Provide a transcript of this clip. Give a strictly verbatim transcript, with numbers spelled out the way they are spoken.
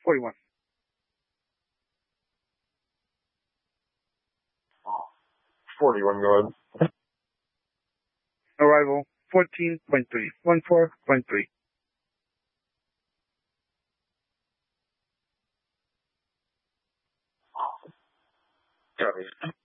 forty-one. forty-one, go ahead. Arrival fourteen point three. fourteen point three. Copy.